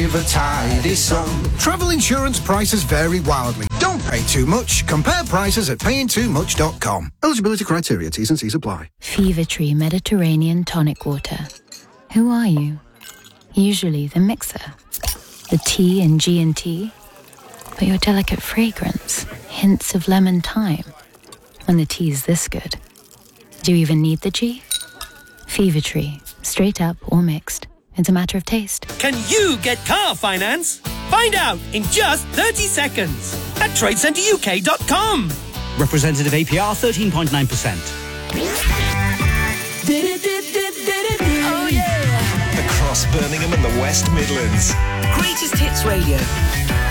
give a tidy sum. Travel insurance prices vary wildly. Don't pay too much. Compare prices at payingtoomuch.com. Eligibility criteria, T's and C's apply. Fever Tree Mediterranean Tonic Water. Who are you? Usually the mixer, the T in G&T, but your delicate fragrance, hints of lemon thyme. When the tea's this good, do you even need the G? Fever Tree, straight up or mixed. It's a matter of taste. Can you get car finance? Find out in just 30 seconds at TradeCenterUK.com. Representative APR 13.9%. Oh yeah! Across Birmingham and the West Midlands. Greatest Hits Radio.